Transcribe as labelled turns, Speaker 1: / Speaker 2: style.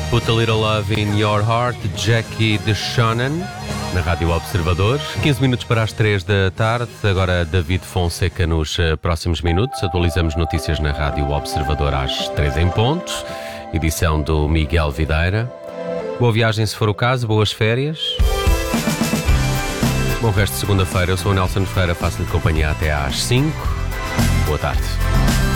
Speaker 1: Put a Little Love in Your Heart, Jackie DeShannon, na Rádio Observador. 15 minutos para as 3 da tarde. Agora David Fonseca nos próximos minutos. Atualizamos notícias na Rádio Observador às 3 em ponto. Edição do Miguel Videira. Boa viagem se for o caso, boas férias. Bom resto de segunda-feira. Eu sou o Nelson Ferreira, faço-lhe companhia até às 5. Boa tarde.